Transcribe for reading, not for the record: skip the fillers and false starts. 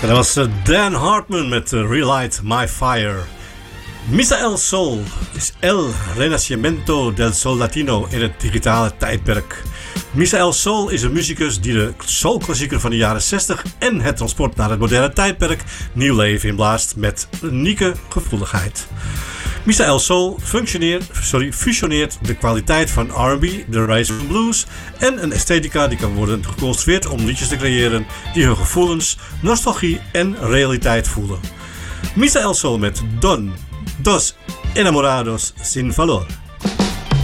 En dat was Dan Hartman met Relight My Fire. Misael Sol is El Renacimiento del Sol Latino in het digitale tijdperk. Misael Sol is een muzikus die de soulklassieker van de jaren 60 en het transport naar het moderne tijdperk nieuw leven inblaast met unieke gevoeligheid. Misael Sol fusioneert de kwaliteit van R&B, de rhythm and blues en een esthetica die kan worden geconstrueerd om liedjes te creëren die hun gevoelens, nostalgie en realiteit voelen. Misael Sol met Dos Enamorados Sin Valor.